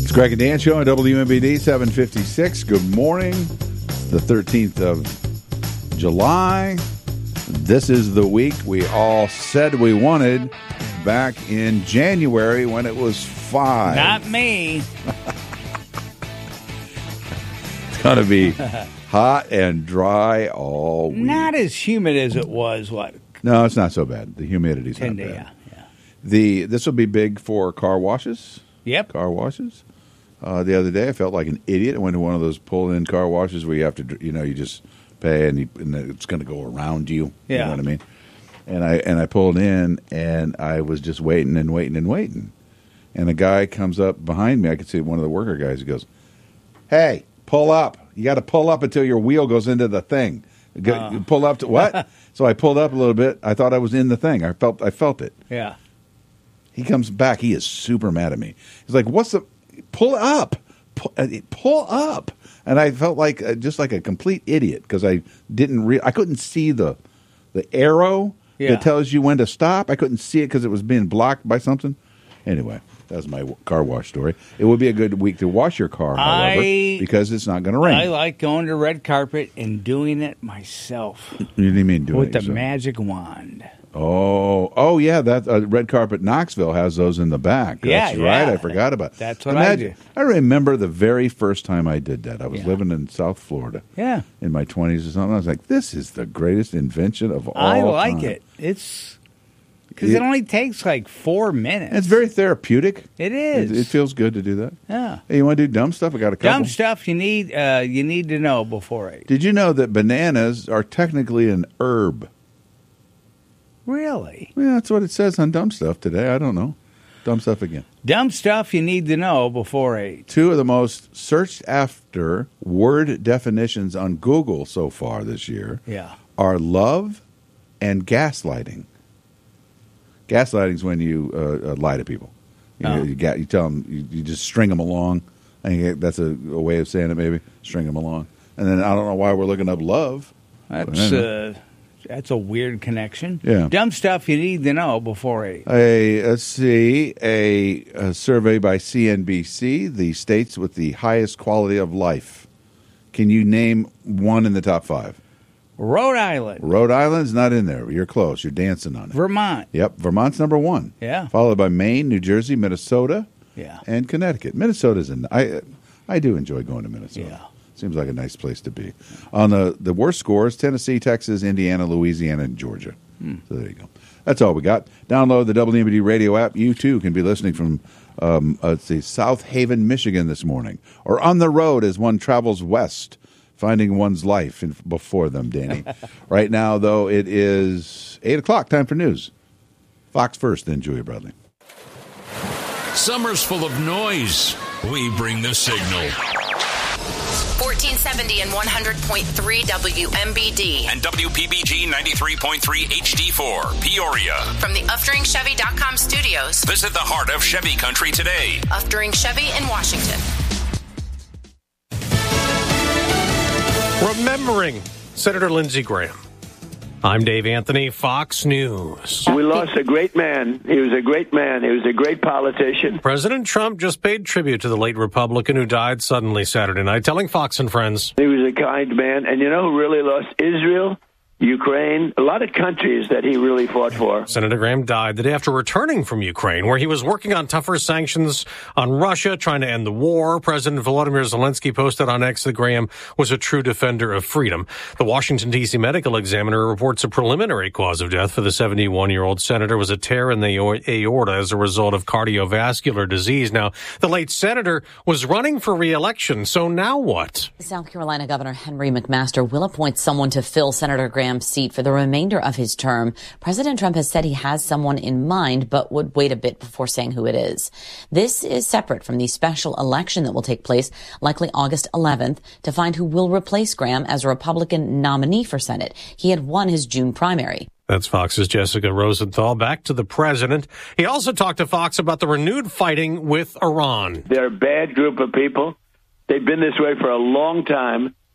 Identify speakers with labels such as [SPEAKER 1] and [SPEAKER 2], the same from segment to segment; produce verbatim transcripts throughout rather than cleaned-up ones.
[SPEAKER 1] It's Greg and Dan Show on W M B D seven fifty-six. Good morning. The thirteenth of July. This is the week we all said we wanted back in January when it was five.
[SPEAKER 2] Not me.
[SPEAKER 1] It's going to be hot and dry all week.
[SPEAKER 2] Not as humid as it was, what?
[SPEAKER 1] No, it's not so bad. The humidity's not bad.
[SPEAKER 2] Yeah, yeah.
[SPEAKER 1] The, this will be big for car washes.
[SPEAKER 2] Yep.
[SPEAKER 1] Car washes. Uh, the other day, I felt like an idiot. I went to one of those pull-in car washes where you have to, you know, you just pay and, you, and it's going to go around you.
[SPEAKER 2] Yeah.
[SPEAKER 1] You know what I mean? And I and I pulled in, and I was just waiting and waiting and waiting. And a guy comes up behind me. I could see one of the worker guys. He goes, "Hey, pull up. You got to pull up until your wheel goes into the thing. Go,
[SPEAKER 2] Uh.
[SPEAKER 1] Pull up to what?" So I pulled up a little bit. I thought I was in the thing. I felt I felt it.
[SPEAKER 2] Yeah.
[SPEAKER 1] He comes back. He is super mad at me. He's like, "What's the pull up? Pull, uh, pull up!" And I felt like uh, just like a complete idiot because I didn't. Re- I couldn't see the the arrow
[SPEAKER 2] yeah.
[SPEAKER 1] that tells you when to stop. I couldn't see it because it was being blocked by something. Anyway, that was my car wash story. It would be a good week to wash your car, however,
[SPEAKER 2] I,
[SPEAKER 1] because it's not going to rain.
[SPEAKER 2] I like going to red carpet and doing it myself.
[SPEAKER 1] You didn't mean doing
[SPEAKER 2] with
[SPEAKER 1] it
[SPEAKER 2] the
[SPEAKER 1] yourself.
[SPEAKER 2] magic wand.
[SPEAKER 1] Oh, oh yeah, that uh, red carpet Knoxville has those in the back.
[SPEAKER 2] Yeah,
[SPEAKER 1] That's
[SPEAKER 2] yeah.
[SPEAKER 1] right. I forgot about.
[SPEAKER 2] That's what
[SPEAKER 1] Imagine,
[SPEAKER 2] I
[SPEAKER 1] I
[SPEAKER 2] do.
[SPEAKER 1] remember the very first time I did that. I was
[SPEAKER 2] Yeah.
[SPEAKER 1] living in South Florida.
[SPEAKER 2] Yeah.
[SPEAKER 1] In my twenties or something. I was like, "This is the greatest invention of all
[SPEAKER 2] I like
[SPEAKER 1] time."
[SPEAKER 2] it. It's because
[SPEAKER 1] It-
[SPEAKER 2] it, only takes like four minutes.
[SPEAKER 1] And it's very therapeutic.
[SPEAKER 2] It is.
[SPEAKER 1] It, it feels good to do that.
[SPEAKER 2] Yeah.
[SPEAKER 1] Hey, you want to do dumb stuff? I got a couple.
[SPEAKER 2] Dumb stuff you need. Uh, you need to know before it.
[SPEAKER 1] Did you know that bananas are technically an herb?
[SPEAKER 2] Really?
[SPEAKER 1] Yeah, that's what it says on dumb stuff today. I don't know. Dumb stuff again.
[SPEAKER 2] Dumb stuff you need to know before eight.
[SPEAKER 1] Two of the most searched after word definitions on Google so far this year
[SPEAKER 2] Yeah.
[SPEAKER 1] are love and gaslighting. Gaslighting is when you uh, uh, lie to people. You, know,
[SPEAKER 2] Oh.
[SPEAKER 1] you, ga- you tell them, you, you just string them along. I think that's a, a way of saying it, maybe. String them along. And then I don't know why we're looking up love.
[SPEAKER 2] That's uh, that's a weird connection.
[SPEAKER 1] Yeah.
[SPEAKER 2] Dumb stuff you need to know before eight.
[SPEAKER 1] A let's see a, a survey by C N B C, the states with the highest quality of life. Can you name one in the top five?
[SPEAKER 2] Rhode Island,
[SPEAKER 1] Rhode Island's not in there. You're close. You're dancing on it.
[SPEAKER 2] Vermont.
[SPEAKER 1] Yep, Vermont's number one.
[SPEAKER 2] Yeah.
[SPEAKER 1] Followed by Maine, New Jersey, Minnesota,
[SPEAKER 2] Yeah.
[SPEAKER 1] and Connecticut. Minnesota's in. I I do enjoy going to Minnesota.
[SPEAKER 2] Yeah.
[SPEAKER 1] Seems like a nice place to be. On the, the worst scores, Tennessee, Texas, Indiana, Louisiana, and Georgia.
[SPEAKER 2] Hmm.
[SPEAKER 1] So there you go. That's all we got. Download the W M B D radio app. You, too, can be listening from, um, uh, let's see, South Haven, Michigan this morning. Or on the road as one travels west, finding one's life in, before them, Danny. Right now, though, it is eight o'clock. Time for news. Fox first, then Julia Bradley.
[SPEAKER 3] Summer's full of noise. We bring the signal.
[SPEAKER 4] fourteen seventy and one hundred point three W M B D.
[SPEAKER 5] And W P B G ninety-three point three H D four, Peoria.
[SPEAKER 4] From the Uftering Chevy dot com studios.
[SPEAKER 5] Visit the heart of Chevy country today.
[SPEAKER 4] Uftering Chevy in Washington.
[SPEAKER 6] Remembering Senator Lindsey Graham. I'm Dave Anthony, Fox News.
[SPEAKER 7] We lost a great man. He was a great man. He was a great politician.
[SPEAKER 6] President Trump just paid tribute to the late Republican who died suddenly Saturday night, telling Fox and Friends.
[SPEAKER 7] He was a kind man. And you know who really lost? Israel, Ukraine, a lot of countries that he really fought for.
[SPEAKER 6] Senator Graham died the day after returning from Ukraine, where he was working on tougher sanctions on Russia, trying to end the war. President Volodymyr Zelensky posted on X that Graham was a true defender of freedom. The Washington, D C Medical Examiner reports a preliminary cause of death for the seventy-one-year-old senator was a tear in the aorta as a result of cardiovascular disease. Now, the late senator was running for re-election, so now what?
[SPEAKER 8] South Carolina Governor Henry McMaster will appoint someone to fill Senator Graham's seat for the remainder of his term. President Trump has said he has someone in mind, but would wait a bit before saying who it is. This is separate from the special election that will take place likely August eleventh to find who will replace Graham as a Republican nominee for Senate. He had won his June primary.
[SPEAKER 6] That's Fox's Jessica Rosenthal. Back to the president. He also talked to Fox about the renewed fighting with Iran.
[SPEAKER 7] They're a bad group of people. They've been this way for a long time.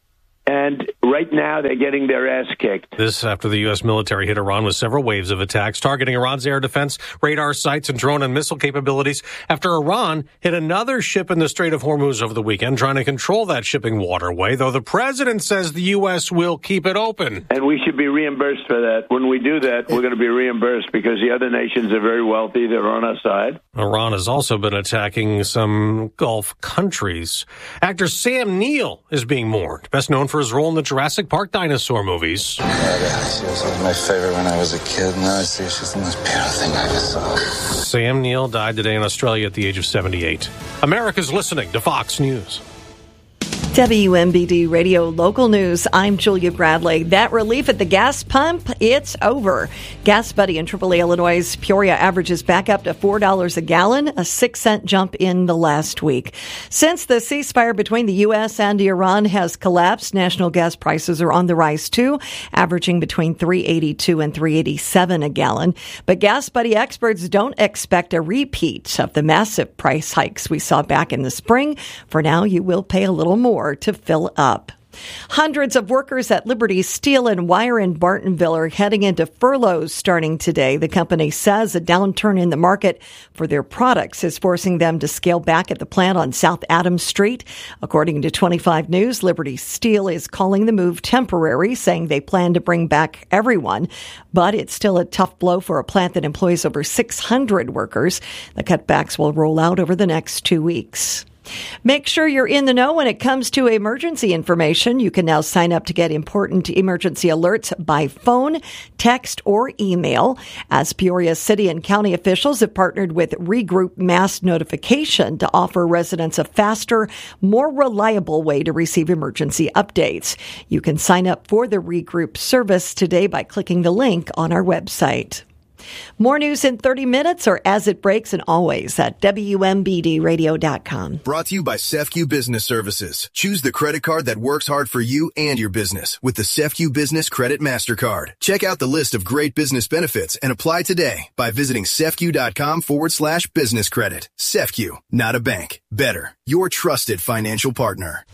[SPEAKER 7] And right now, they're getting their ass kicked.
[SPEAKER 6] This after the U S military hit Iran with several waves of attacks, targeting Iran's air defense, radar sites, and drone and missile capabilities. After Iran hit another ship in the Strait of Hormuz over the weekend, trying to control that shipping waterway, though the president says the U S will keep it open.
[SPEAKER 7] And we should be reimbursed for that. When we do that, we're going to be reimbursed because the other nations are very wealthy. They're on our side.
[SPEAKER 6] Iran has also been attacking some Gulf countries. Actor Sam Neill is being mourned, best known for his role in the Jurassic Park dinosaur movies.
[SPEAKER 9] Yeah, she was my favorite when I was a kid. Now I see she's the most beautiful thing I ever saw.
[SPEAKER 6] Sam Neill died today in Australia at the age of seventy-eight. America's listening to Fox News.
[SPEAKER 10] W M B D Radio Local News. I'm Julia Bradley. That relief at the gas pump, it's over. Gas Buddy in Tripoli, Illinois, Peoria averages back up to four dollars a gallon, a six cent jump in the last week. Since the ceasefire between the U S and Iran has collapsed, national gas prices are on the rise too, averaging between three eighty-two and three eighty-seven a gallon. But Gas Buddy experts don't expect a repeat of the massive price hikes we saw back in the spring. For now, you will pay a little more to fill up. Hundreds of workers at Liberty Steel and Wire in Bartonville are heading into furloughs starting today. The company says a downturn in the market for their products is forcing them to scale back at the plant on South Adams Street. According to twenty-five News, Liberty Steel is calling the move temporary, saying they plan to bring back everyone. But it's still a tough blow for a plant that employs over six hundred workers. The cutbacks will roll out over the next two weeks. Make sure you're in the know when it comes to emergency information. You can now sign up to get important emergency alerts by phone, text, or email, as Peoria city and county officials have partnered with Regroup Mass Notification to offer residents a faster, more reliable way to receive emergency updates. You can sign up for the Regroup service today by clicking the link on our website. More news in thirty minutes or as it breaks, and always at W M B D radio dot com.
[SPEAKER 11] Brought to you by Sefcu Business Services. Choose the credit card that works hard for you and your business with the Sefcu Business Credit MasterCard. Check out the list of great business benefits and apply today by visiting sefcu.com forward slash business credit. Sefcu, not a bank. Better. Your trusted financial partner.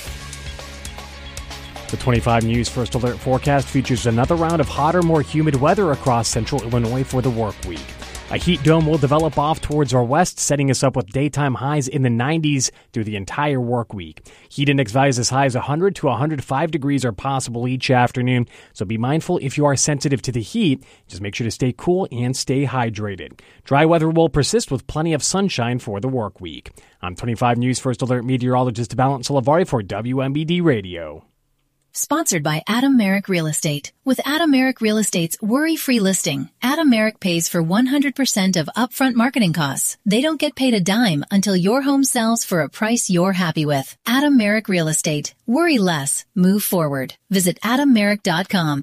[SPEAKER 12] The twenty-five News First Alert forecast features another round of hotter, more humid weather across central Illinois for the work week. A heat dome will develop off towards our west, setting us up with daytime highs in the nineties through the entire work week. Heat index values as high as one hundred to one hundred five degrees are possible each afternoon, so be mindful if you are sensitive to the heat. Just make sure to stay cool and stay hydrated. Dry weather will persist with plenty of sunshine for the work week. I'm twenty-five News First Alert meteorologist Valent Salavari for W M B D Radio.
[SPEAKER 13] Sponsored by Adam Merrick Real Estate. With Adam Merrick Real Estate's worry-free listing, Adam Merrick pays for one hundred percent of upfront marketing costs. They don't get paid a dime until your home sells for a price you're happy with. Adam Merrick Real Estate. Worry less. Move forward. Visit adam merrick dot com.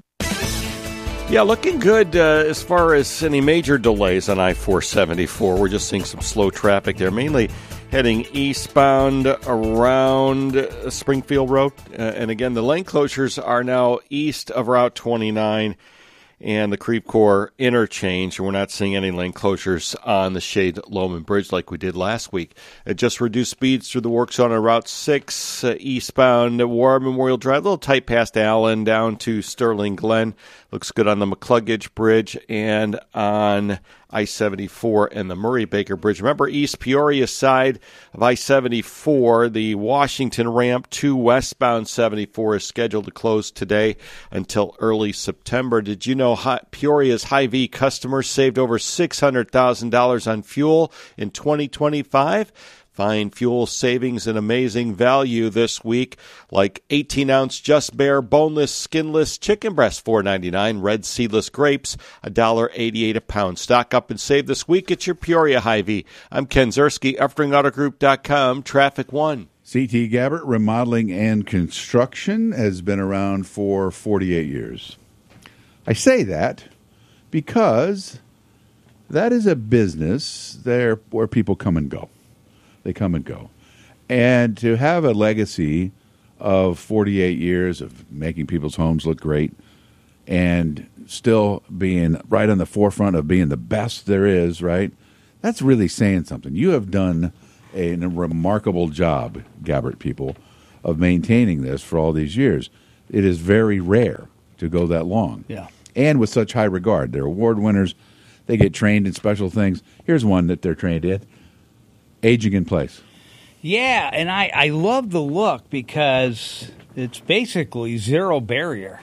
[SPEAKER 14] Yeah, looking good uh, as far as any major delays on I four seventy-four. We're just seeing some slow traffic there, mainly heading eastbound around Springfield Road. Uh, and again, the lane closures are now east of Route twenty-nine and the Creve Coeur interchange. We're not seeing any lane closures on the Shade Loman Bridge like we did last week. It just reduced speeds through the work zone on Route six, uh, eastbound War Memorial Drive, a little tight past Allen down to Sterling Glen. Looks good on the McCluggage Bridge and on I seventy-four and the Murray Baker Bridge. Remember, East Peoria side of I seventy-four, the Washington ramp to westbound seventy-four is scheduled to close today until early September. Did you know Hi- Peoria's Hy-Vee customers saved over six hundred thousand dollars on fuel in twenty twenty-five? Find fuel savings and amazing value this week, like eighteen-ounce Just Bare boneless, skinless chicken breast, four ninety-nine. Red seedless grapes, one dollar eighty-eight a pound. Stock up and save this week at your Peoria Hy-Vee. I'm Ken Zerski, Effring Auto Group dot com, Traffic One.
[SPEAKER 1] C T Gabbert Remodeling and Construction has been around for forty-eight years. I say that because that is a business there where people come and go. They come and go. And to have a legacy of forty-eight years of making people's homes look great and still being right on the forefront of being the best there is, right? That's really saying something. You have done a, a remarkable job, Gabbert people, of maintaining this for all these years. It is very rare to go that long.
[SPEAKER 2] Yeah.
[SPEAKER 1] And with such high regard. They're award winners. They get trained in special things. Here's one that they're trained in. Aging in place.
[SPEAKER 2] Yeah, and I, I love the look because it's basically zero barrier.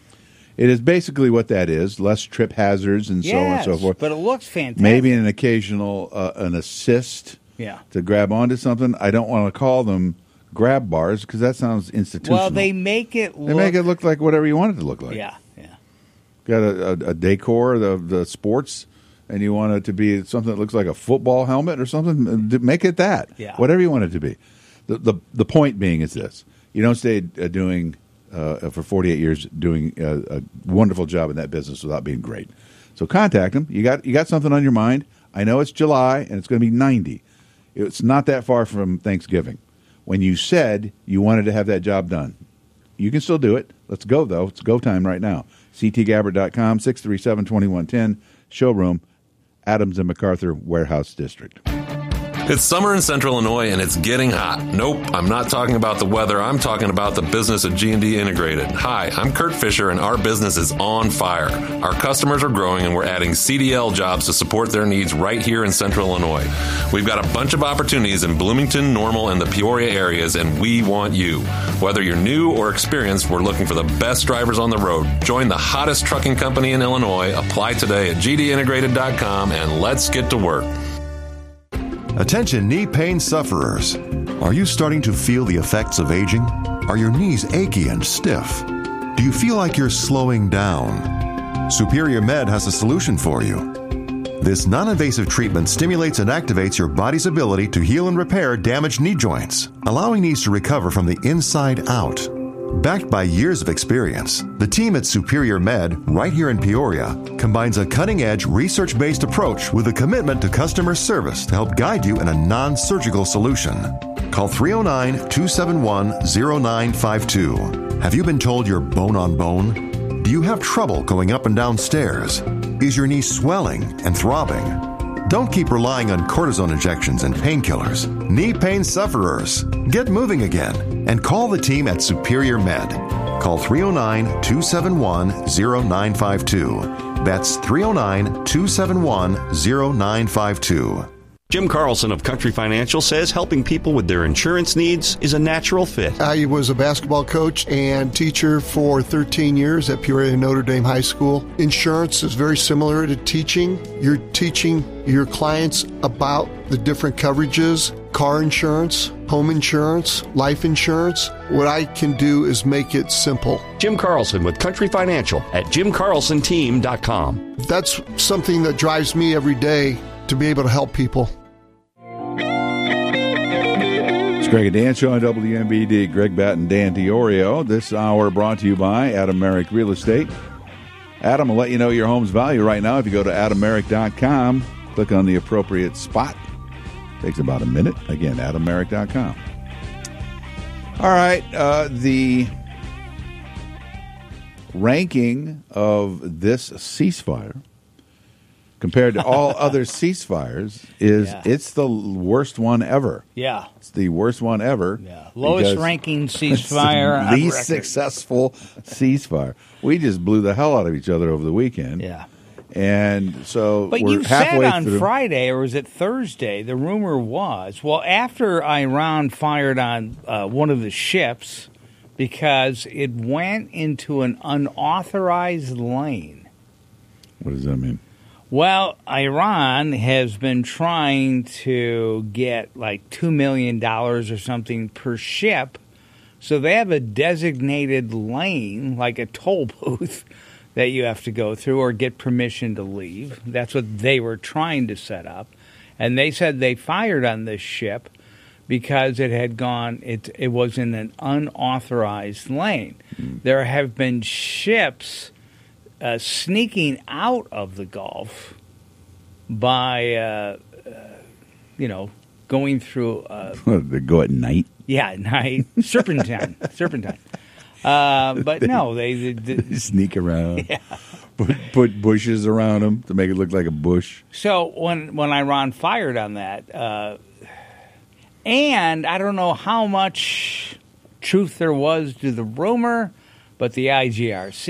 [SPEAKER 1] It is basically what that is. Less trip hazards and so on and so
[SPEAKER 2] Yes,
[SPEAKER 1] forth.
[SPEAKER 2] but it looks fantastic.
[SPEAKER 1] Maybe an occasional uh, an assist
[SPEAKER 2] Yeah.
[SPEAKER 1] to grab onto something. I don't want to call them grab bars because that sounds institutional.
[SPEAKER 2] Well, they make it look...
[SPEAKER 1] They make it look like whatever you want it to look like.
[SPEAKER 2] Yeah, yeah.
[SPEAKER 1] Got a, a, a decor of the, the sports, and you want it to be something that looks like a football helmet or something. Make it that.
[SPEAKER 2] Yeah.
[SPEAKER 1] Whatever you want it to be. The the, the point being is this: you don't stay uh, doing uh, for forty-eight years doing a, a wonderful job in that business without being great. So contact them. You got you got something on your mind. I know it's July and it's going to be ninety. It's not that far from Thanksgiving. When you said you wanted to have that job done, you can still do it. Let's go, though. It's go time right now. C T Gabbard dot com, six three seven, two one one zero, showroom, Adams and MacArthur Warehouse District.
[SPEAKER 15] It's summer in Central Illinois, and it's getting hot. Nope, I'm not talking about the weather. I'm talking about the business of G and D Integrated. Hi, I'm Kurt Fisher, and our business is on fire. Our customers are growing, and we're adding C D L jobs to support their needs right here in Central Illinois. We've got a bunch of opportunities in Bloomington, Normal, and the Peoria areas, and we want you. Whether you're new or experienced, we're looking for the best drivers on the road. Join the hottest trucking company in Illinois. Apply today at G D integrated dot com, and let's get to work.
[SPEAKER 16] Attention knee pain sufferers. Are you starting to feel the effects of aging? Are your knees achy and stiff? Do you feel like you're slowing down? Superior Med has a solution for you. This non-invasive treatment stimulates and activates your body's ability to heal and repair damaged knee joints, allowing knees to recover from the inside out. Backed by years of experience, the team at Superior Med, right here in Peoria, combines a cutting-edge, research-based approach with a commitment to customer service to help guide you in a non-surgical solution. Call three oh nine, two seven one, oh nine five two. Have you been told you're bone on bone? Do you have trouble going up and down stairs? Is your knee swelling and throbbing? Don't keep relying on cortisone injections and painkillers. Knee pain sufferers, get moving again and call the team at Superior Med. Call three oh nine, two seven one, oh nine five two. That's three oh nine, two seven one, oh nine five two.
[SPEAKER 17] Jim Carlson of Country Financial says helping people with their insurance needs is a natural fit.
[SPEAKER 18] I was a basketball coach and teacher for thirteen years at Peoria Notre Dame High School. Insurance is very similar to teaching. You're teaching your clients about the different coverages, car insurance, home insurance, life insurance. What I can do is make it simple.
[SPEAKER 17] Jim Carlson with Country Financial at jim carlson team dot com.
[SPEAKER 18] That's something that drives me every day, to be able to help people.
[SPEAKER 1] It's Greg and Dan Show on W M B D. Greg Batten, Dan DiOrio. This hour brought to you by Adam Merrick Real Estate. Adam will let you know your home's value right now if you go to adam merrick dot com. Click on the appropriate spot. Takes about a minute. Again, adam merrick dot com. All right. Uh, the ranking of this ceasefire compared to all other ceasefires is
[SPEAKER 2] Yeah.
[SPEAKER 1] it's the worst one ever.
[SPEAKER 2] Yeah.
[SPEAKER 1] It's the worst one ever.
[SPEAKER 2] Yeah. Lowest
[SPEAKER 1] because
[SPEAKER 2] ranking
[SPEAKER 1] it's
[SPEAKER 2] ceasefire
[SPEAKER 1] the
[SPEAKER 2] on
[SPEAKER 1] least
[SPEAKER 2] record.
[SPEAKER 1] successful ceasefire. We just blew the hell out of each other over the weekend.
[SPEAKER 2] Yeah.
[SPEAKER 1] And so
[SPEAKER 2] But
[SPEAKER 1] we're
[SPEAKER 2] you said
[SPEAKER 1] halfway
[SPEAKER 2] on
[SPEAKER 1] through.
[SPEAKER 2] Friday, or was it Thursday, the rumor was, well, after Iran fired on uh, one of the ships because it went into an unauthorized lane.
[SPEAKER 1] What does that mean?
[SPEAKER 2] Well, Iran has been trying to get like two million dollars or something per ship. So they have a designated lane, like a toll booth, that you have to go through or get permission to leave. That's what they were trying to set up. And they said they fired on this ship because it had gone, it, it was in an unauthorized lane. Mm. There have been ships Uh, sneaking out of the Gulf by, uh, uh, you know, going through. Uh,
[SPEAKER 1] they go at night.
[SPEAKER 2] Yeah, at night. Serpentine, serpentine. Uh, but
[SPEAKER 1] they,
[SPEAKER 2] no, they, they, they,
[SPEAKER 1] they sneak around.
[SPEAKER 2] Yeah.
[SPEAKER 1] Put, put bushes around them to make it look like a bush.
[SPEAKER 2] So when when Iran fired on that, uh, and I don't know how much truth there was to the rumor, but the I G R C